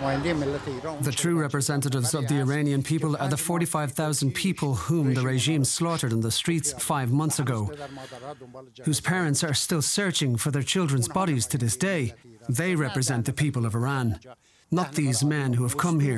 The true representatives of the Iranian people are the 45,000 people whom the regime slaughtered in the streets 5 months ago, whose parents are still searching for their children's bodies to this day. They represent the people of Iran, not these men who have come here